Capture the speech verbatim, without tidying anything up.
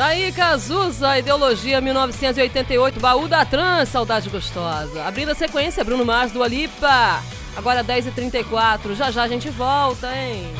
Aí, Cazuza, Ideologia mil novecentos e oitenta e oito, Baú da Trans, Saudade Gostosa. Abrindo a sequência, Bruno Mars, Dua Lipa. Agora dez e trinta e quatro, já já a gente volta, hein?